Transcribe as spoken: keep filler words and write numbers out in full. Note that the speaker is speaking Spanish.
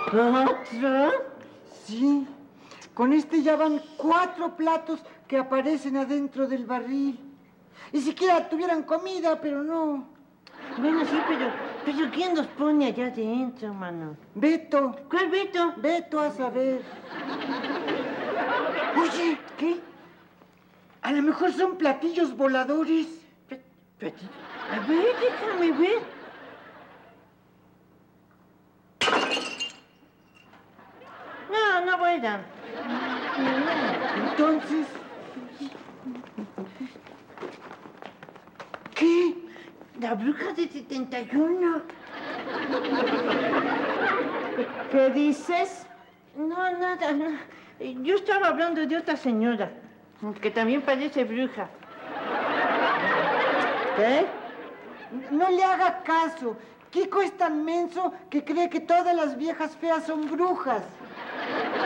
¿Otro? Sí. Con este ya van cuatro platos que aparecen adentro del barril. Y siquiera tuvieran comida, pero no. Bueno, sí, pero, pero ¿quién los pone allá adentro, mano? Beto. ¿Cuál Beto? Beto a saber. Oye, ¿Qué? a lo mejor son platillos voladores. ¿Platillos? A ver, déjame ver. No, no vuelan. Entonces, ¿qué? La bruja de setenta y uno. ¿Qué dices? No, nada, no. Yo estaba hablando de otra señora, que también parece bruja. ¿Qué? No le haga caso. Kiko es tan menso que cree que todas las viejas feas son brujas.